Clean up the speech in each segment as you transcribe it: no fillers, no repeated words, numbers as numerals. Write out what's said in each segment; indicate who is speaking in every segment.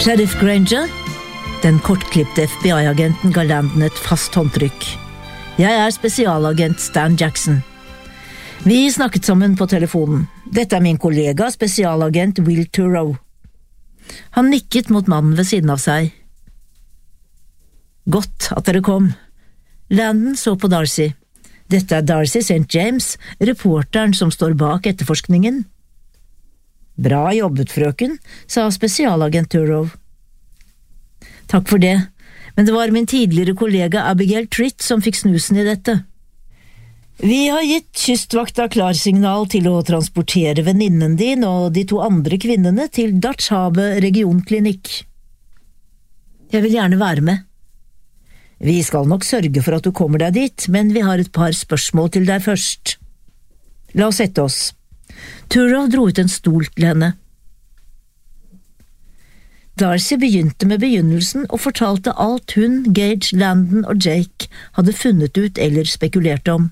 Speaker 1: Sheriff Granger, den kortklipte FBI-agenten ga Landon et fast håndtrykk. Jeg spesialagent Stan Jackson. Vi snakket sammen på telefonen. Dette min kollega, spesialagent Will Turow. Han nikket mot mannen ved siden av seg. Godt at dere kom. Landon så på Darcy. Dette Darcy St. James, reporteren som står bak etterforskningen. Bra jobbet, frøken, sa spesialagent Turow. Takk for det, men det var min tidligere kollega Abigail Tritt som fikk snusen i dette. Vi har gitt kystvakta klarsignal til å transportere venninnen din og de 2 andre kvinnene til Dutch-havet regionklinikk. Jeg vil gjerne være med. Vi skal nok sørge for at du kommer deg dit, men vi har et par spørsmål til deg først. La oss sette oss. Turow dro ut en stol til henne. Darcy begynte med begynnelsen og fortalte alt hun, Gage, Landon og Jake hadde funnet ut eller spekulert om.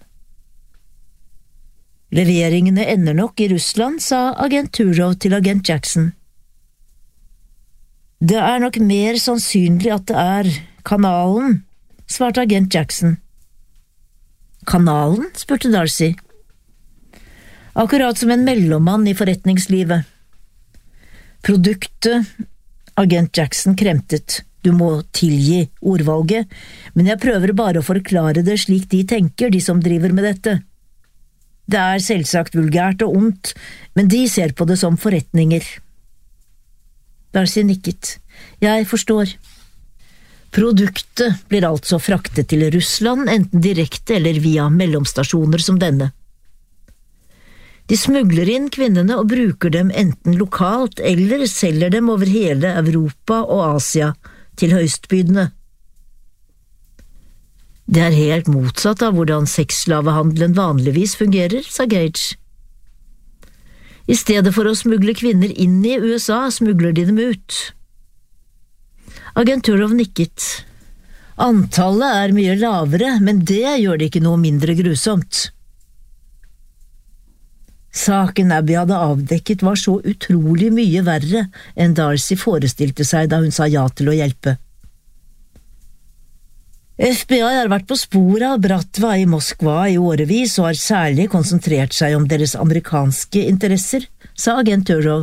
Speaker 1: Leveringene ender nok i Russland, sa agent Turow til agent Jackson. Det nok mer sannsynlig at det kanalen, svarte agent Jackson. Kanalen, spurte Darcy. Akkurat som en mellommann i forretningslivet. Produktet, agent Jackson kremtet. Du må tilgi ordvalget, men jeg prøver bare å forklare det slik de tenker, de som driver med dette. Det selvsagt vulgært og ondt, men de ser på det som forretninger. Darcy nikket. Jeg forstår. Produktet blir altså fraktet til Russland, enten direkte eller via mellomstasjoner som denne. De smugler inn kvinnene og bruker dem enten lokalt eller selger dem over hele Europa og Asia til høystbydende. Det helt motsatt av hvordan sexslavehandelen vanligvis fungerer, sa Gage. I stedet for å smugle kvinner inn i USA, smugler de dem ut. Agent Turow nikket. Antallet mye lavere, men det gjør det ikke noe mindre grusomt. Saken Abby hadde avdekket var så utrolig mye verre enn Darcy forestilte seg da hun sa ja til å hjelpe. FBI har vært på sporet av Bratva i Moskva i årevis og har særlig konsentrert seg om deres amerikanske interesser, sa agent Turow.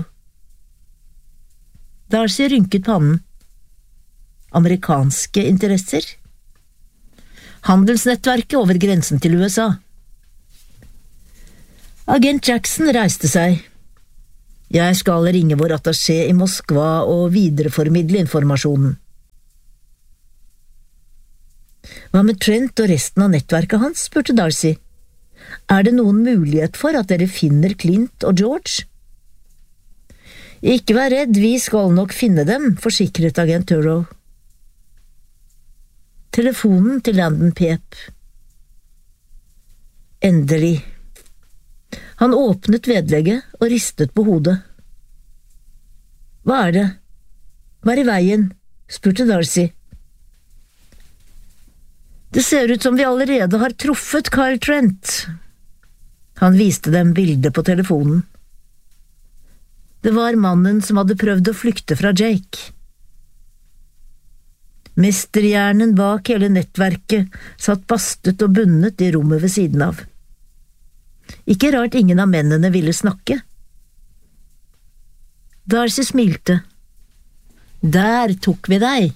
Speaker 1: Darcy rynket pannen. Amerikanske interesser? Handelsnettverket over grensen til USA. Agent Jackson reiste seg. Jeg skal ringe vår attaché i Moskva og videreformidle informasjonen. Hva med Trent og resten av nettverket hans, spurte Darcy. Det noen mulighet for at dere finner Clint og George? Ikke vær redd, vi skal nok finne dem, forsikret agent Turow. Telefonen til Landon pep. Endelig. Han åpnet vedlegget og ristet på hodet. Hva det? Hva i veien? Spurte Darcy. Det ser ut som vi allerede har truffet Kyle Trent. Han viste dem bildet på telefonen. Det var mannen som hadde prøvd å flykte fra Jake. Mesterhjernen bak hele nettverket satt bastet og bundet i rommet ved siden av. Ikke rart ingen av mennene ville snakke. Darcy smilte. Der tok vi deg.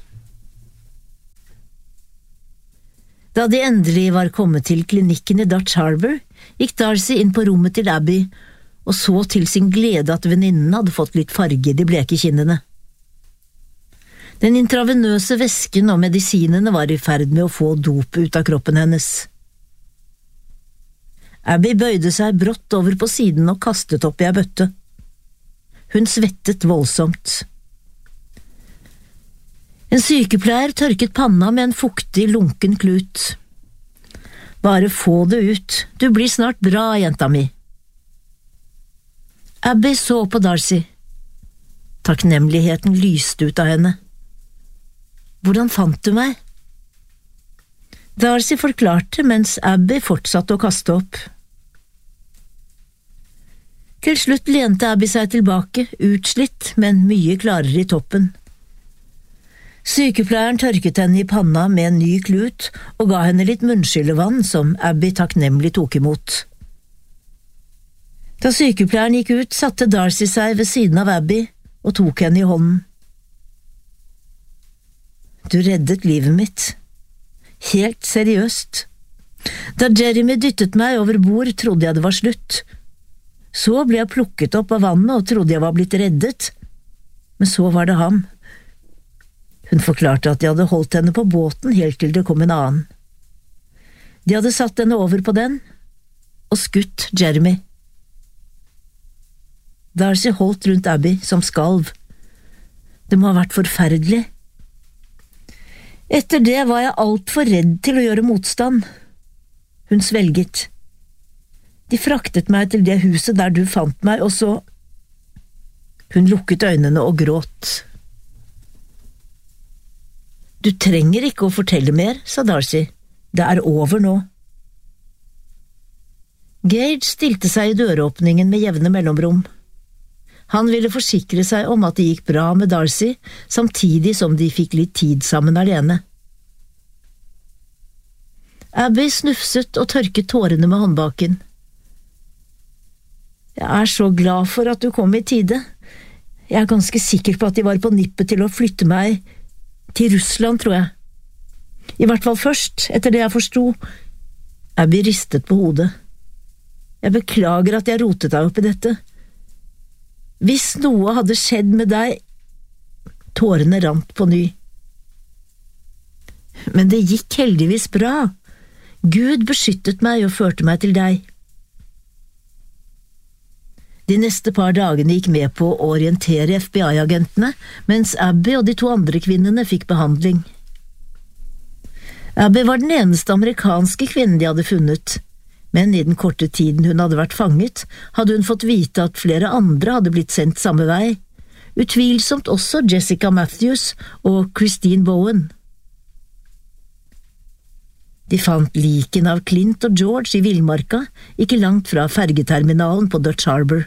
Speaker 1: Da de endelig var kommet til klinikken i Dutch Harbor, gikk Darcy inn på rommet til Abby og så til sin glede at venninnen hadde fått litt farge i de bleke kinnene. Den intravenøse væsken og medisinene var i ferd med å få dop ut av kroppen hennes. Abby bøyde seg brått over på siden og kastet opp i ei bøtte. Hun svettet voldsomt. En sykepleier tørket panna med en fuktig, lunken klut. Bare få det ut, du blir snart bra, jenta mi. Abby så på Darcy. Takknemligheten lyste ut av henne. Hvordan fant du meg? Darcy forklarte mens Abby fortsatte å kaste opp. Til slutt lente Abby seg tilbake, utslitt, men mye klarere i toppen. Sykepleieren tørket henne i panna med en ny klut og ga henne litt munnskyllevann som Abby takknemlig tok imot. Da sykepleieren gikk ut, satte Darcy seg ved siden av Abby og tok henne i hånden. Du reddet livet mitt. Helt seriøst. Da Jeremy dyttet meg over bord, trodde jeg det var slutt. Så ble jeg plukket opp av vannet og trodde jeg var blitt reddet, men så var det ham. Hun forklarte at de hadde holdt henne på båten helt til det kom en annen. De hadde satt henne over på den og skutt Jeremy. Darcy holdt rundt Abby som skalv. Det må ha vært forferdelig. Etter det var jeg alt for redd til å gjøre motstand. Hun svelget. De fraktet meg til det huset der du fant meg, og så… Hun lukket øynene og gråt. Du trenger ikke å fortelle mer, sa Darcy. Det er over nå. Gage stilte seg i døråpningen med jevne mellomrom. Han ville forsikre seg om at det gikk bra med Darcy, samtidig som de fikk litt tid sammen alene. Abby snufset og tørket tårene med håndbaken. Jeg er så glad for at du kom i tide. Jeg er ganske sikker på at de var på nippet til å flytte meg til Russland, tror jeg. I hvert fall først, etter det jeg forsto. Abby ristet på hodet. Jeg beklager at jeg rotet deg opp i dette. Hvis noe hadde skjedd med deg… Tårene rant på ny. Men det gikk heldigvis bra. Gud beskyttet meg og førte meg til deg. De neste par dagene gikk med på å orientere FBI-agentene, mens Abby og de to andre kvinnene fikk behandling. Abby var den eneste amerikanske kvinnen de hadde funnet, men i den korte tiden hun hadde vært fanget, hadde hun fått vite at flere andre hadde blitt sendt samme vei, utvilsomt også Jessica Matthews og Christine Bowen. De fant liken av Clint og George i villmarka, ikke langt fra fergeterminalen på Dutch Harbor.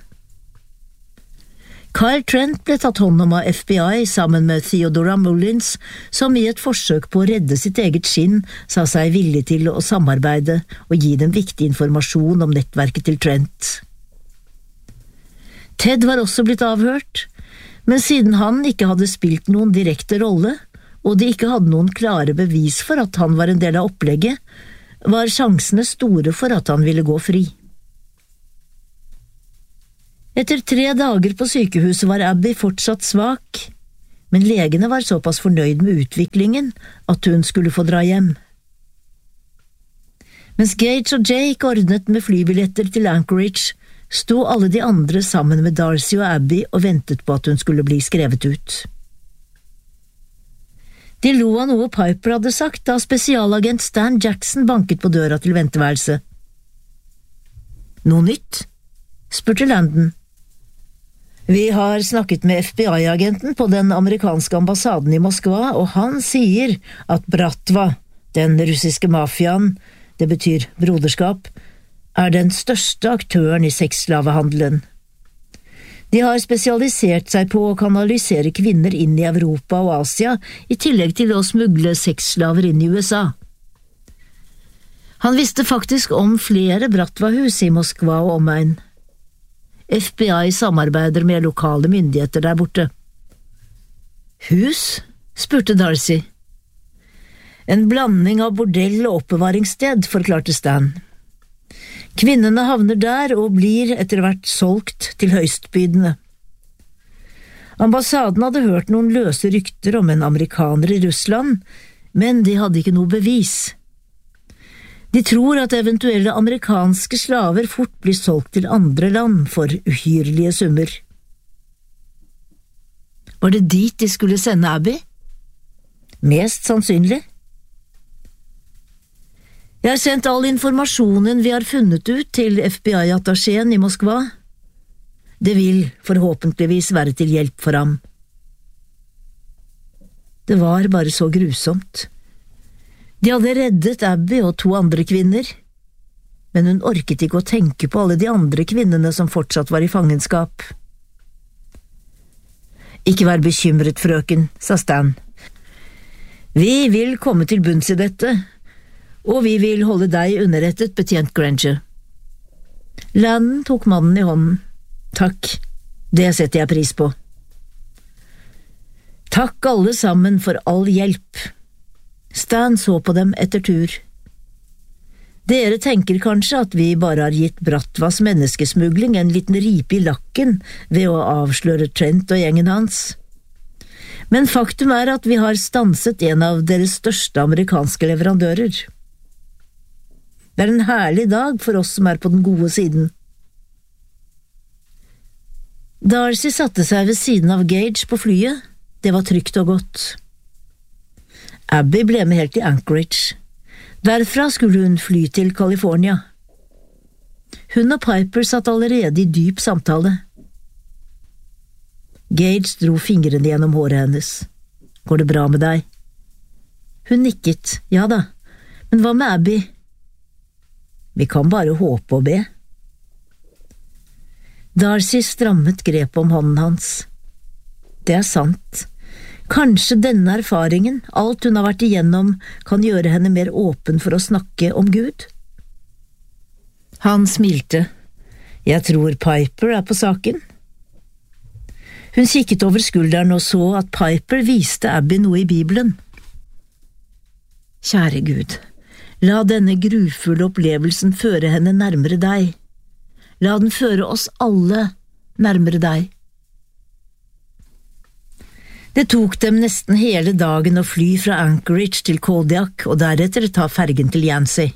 Speaker 1: Kyle Trent ble tatt hånd om av FBI sammen med Theodora Mullins, som i et forsøk på å redde sitt eget skinn sa seg villig til å samarbeide og gi dem viktig informasjon om nettverket til Trent. Ted var også blitt avhørt, men siden han ikke hadde spilt noen direkte rolle, og de ikke hadde noen klare bevis for at han var en del av opplegget, var sjansene store for at han ville gå fri. Etter 3 dager på sykehuset var Abby fortsatt svak, men legene var såpass fornøyd med utviklingen at hun skulle få dra hjem. Mens Gage og Jake ordnet med flybilletter til Anchorage, sto alle de andre sammen med Darcy og Abby og ventet på at hun skulle bli skrevet ut. De lo av noe Piper hadde sagt da spesialagent Stan Jackson banket på døra til venteværelset. Noe nytt? Spurte Landon. Vi har snakket med FBI-agenten på den amerikanske ambassaden i Moskva, og han sier at Bratva, den russiske mafiaen, det betyr broderskap, er den største aktøren i sexslavehandelen. De har spesialisert seg på å kanalisere kvinner inn i Europa og Asia, i tillegg til å smugle sexslaver inn i USA. Han visste faktisk om flere Bratva-hus i Moskva og omegn. FBI samarbeider med lokale myndigheter der borte. Hus? Spurte Darcy. En blanding av bordell og oppbevaringssted, forklarte Stan. Kvinnene havner der og blir etter hvert solgt til høystbydende. Ambassaden hadde hørt noen løse rykter om en amerikaner i Russland, men de hadde ikke noe bevis. De tror at eventuelle amerikanske slaver fort blir solgt til andre land for uhyrlige summer. Var det dit de skulle sende Abby? Mest sannsynlig. Jeg har sendt all informasjonen vi har funnet ut til FBI-attacheen i Moskva. Det vil forhåpentligvis være til hjelp for ham. Det var bare så grusomt. De hadde reddet Abby og 2 andre kvinner, men hun orket ikke å tenke på alle de andre kvinnene som fortsatt var i fangenskap. Ikke vær bekymret, frøken, sa Stan. Vi vil komme til bunns i dette, og vi vil holde deg underrettet, betjent Granger. Landon tok mannen i hånden. Takk, det setter jeg pris på. Takk alle sammen for all hjelp. Stan så på dem etter tur. Dere tenker kanskje at vi bare har gitt Brattvas menneskesmugling en liten ripe i lakken ved å avsløre Trent og gjengen hans. Men faktum er at vi har stanset en av deres største amerikanske leverandører. Det er en herlig dag for oss som er på den gode siden. Darcy satte seg ved siden av Gage på flyet. Det var trygt og godt. Abby ble med helt til Anchorage. Derfra skulle hun fly til California. Hun og Piper satt allerede i dyp samtale. Gage dro fingrene gjennom håret hennes. Går det bra med deg? Hun nikket. Ja da, men hva med Abby? Vi kan bare håpe og be. Darcy strammet grepet om hånden hans. Det er sant. Kanskje denne erfaringen, alt hun har vært igjennom, kan gjøre henne mer åpen for å snakke om Gud? Han smilte. Jeg tror Piper er på saken. Hun kikket over skulderen og så at Piper viste Abby noe i Bibelen. Kjære Gud, la denne grufulle opplevelsen føre henne nærmere deg. La den føre oss alle nærmere deg. Det tok dem nesten hele dagen å fly fra Anchorage til Kodiak og deretter ta fergen til Yancey.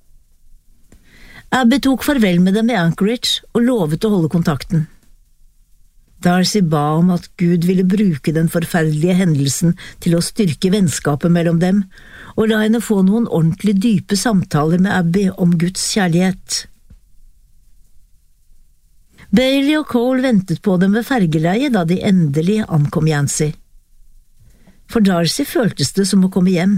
Speaker 1: Abby tok farvel med dem i Anchorage og lovet å holde kontakten. Darcy ba om at Gud ville bruke den forferdelige hendelsen til å styrke vennskapet mellom dem, og la henne få noen ordentlig dype samtaler med Abby om Guds kjærlighet. Bailey og Cole ventet på dem ved fergeleiet da de endelig ankom Yancey. For Darcy føltes det som å komme hjem.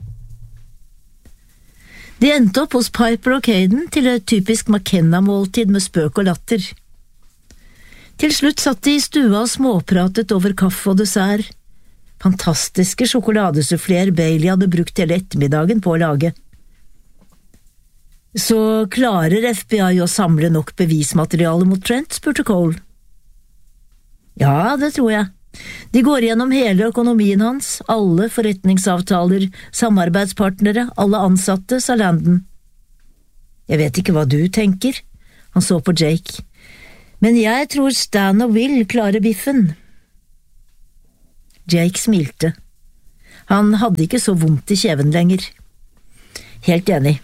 Speaker 1: De endte opp hos Piper og Caden til et typisk McKenna-måltid med spøk og latter. Til slutt satt de i stua og småpratet over kaffe og dessert. Fantastiske sjokoladesuffler Bailey hadde brukt hele ettermiddagen på å lage. Så klarer FBI å samle nok bevismateriale mot Trent, spurte Cole. Ja, det tror jeg. De går gjennom hele økonomien hans, alle forretningsavtaler, samarbeidspartnere, alle ansatte, sa Landon. Jeg vet ikke hva du tenker, han så på Jake, men jeg tror Stan og Will klarer biffen. Jake smilte. Han hadde ikke så vondt i kjeven lenger. Helt enig.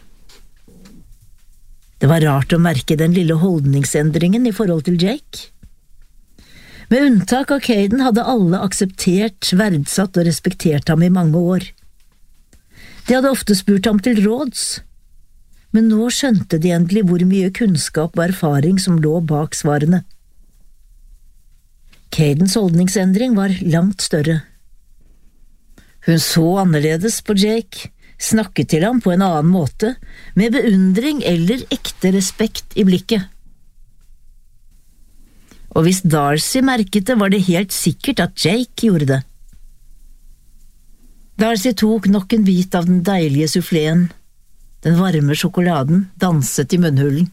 Speaker 1: Det var rart å merke den lille holdningsendringen i forhold til Jake. Med unntak av Caden hadde alle akseptert, verdsatt og respektert ham i mange år. De hadde ofte spurt ham til råds, men nå skjønte de endelig hvor mye kunnskap og erfaring som lå bak svarene. Cadens holdningsendring var langt større. Hun så annerledes på Jake, snakket til ham på en annen måte, med beundring eller ekte respekt i blikket. Og hvis Darcy merket det, var det helt sikkert at Jake gjorde det. Darcy tok nok en bit av den deilige suffleen. Den varme sjokoladen danset i munnhulen.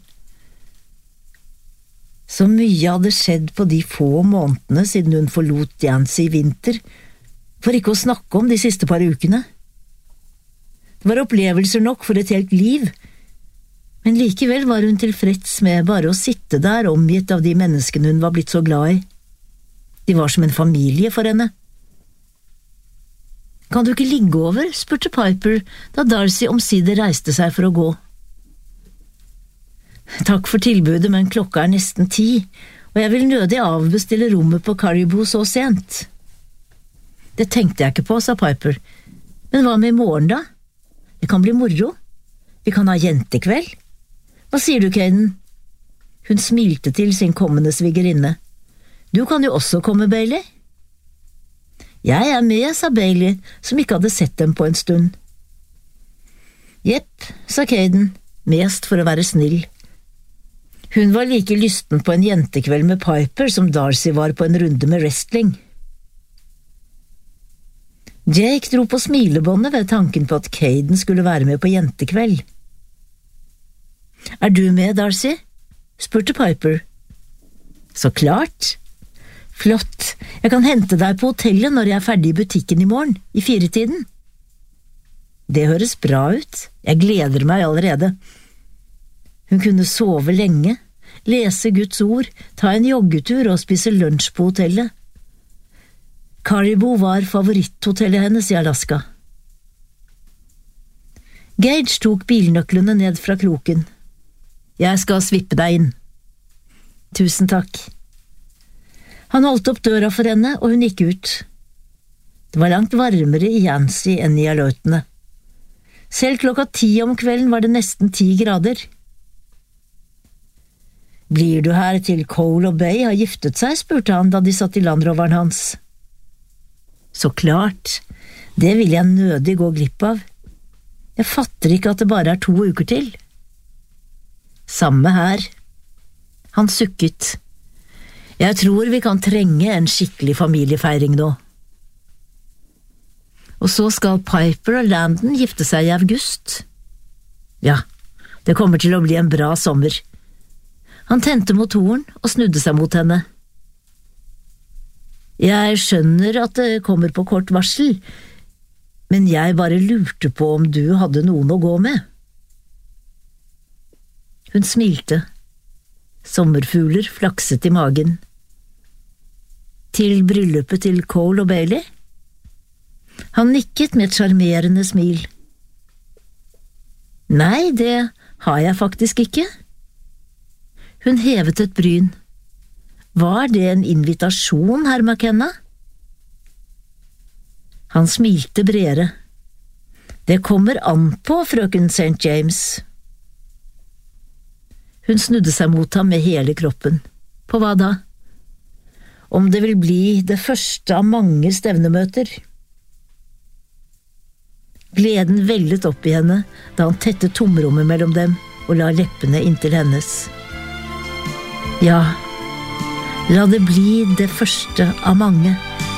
Speaker 1: Så mye hadde skjedd på de få månedene siden hun forlot Yancey i vinter, for ikke å snakke om de siste par ukene. Det var opplevelser nok for et helt liv, men likevel var hun tilfreds med bare å sitte der omgitt av de menneskene hun var blitt så glad i. De var som en familie for henne. Kan du ikke ligge over, spurte Piper da Darcy omsider reiste seg for å gå. Takk for tilbudet, men klokka er nesten 10, og jeg vil nødig avbestille rommet på Caribou så sent. Det tenkte jeg ikke på, sa Piper. Men hva med i morgen da? Det kan bli moro. Vi kan ha jentekveld. Hva sier du, Caden? Hun smilte til sin kommende svigerinne. Du kan jo også komme, Bailey. Jeg er med, sa Bailey, som ikke hadde sett dem på en stund. Jepp, sa Caden, mest for å være snill. Hun var like lysten på en jentekveld med Piper som Darcy var på en runde med wrestling. Jake dro på smilebåndet ved tanken på at Caden skulle være med på jentekveld. Er du med, Darcy? Spurte Piper. Så klart. Flott, jeg kan hente deg på hotellet når jeg er ferdig i butikken i morgen, i 4-tiden. Det høres bra ut, jeg gleder meg allerede. Hun kunne sove lenge, lese Guds ord, ta en joggetur og spise lunsj på hotellet. Caribou var favoritthotellet hennes i Alaska. Gage tok bilnøklene ned fra kroken. Jeg skal svippe deg inn. Tusen takk. Han holdt opp døra for henne, og hun gikk ut. Det var langt varmere i Yancey enn i Aleutene. Selv 10:00 om kvelden var det nesten 10 grader. Blir du her til Cole og Bay har giftet seg, spurte han da de satt i landroveren hans. Så klart, det vil jeg nødig gå glipp av. Jeg fatter ikke at det bare er 2 uker til. Samme her. Han sukket. Jeg tror vi kan trenge en skikkelig familiefeiring nå. Og så skal Piper og Landon gifte seg i august. Ja, det kommer til å bli en bra sommer. Han tente motoren og snudde seg mot henne. Jeg skjønner at det kommer på kort varsel, men jeg bare lurte på om du hadde noen å gå med. Hun smilte. Sommerfugler flakset i magen. Til bryllupet til Cole og Bailey? Han nikket med et sjarmerende smil. Nei, det har jeg faktisk ikke. Hun hevet et bryn. Var det en invitasjon, herr McKenna? Han smilte bredere. Det kommer an på, frøken St. James. Hun snudde seg mot ham med hele kroppen. På hva da? Om det vil bli det første av mange stevnemøter. Gleden vellet opp i henne da han tettet tomrommet mellom dem og la leppene inntil hennes. Ja, la det bli det første av mange.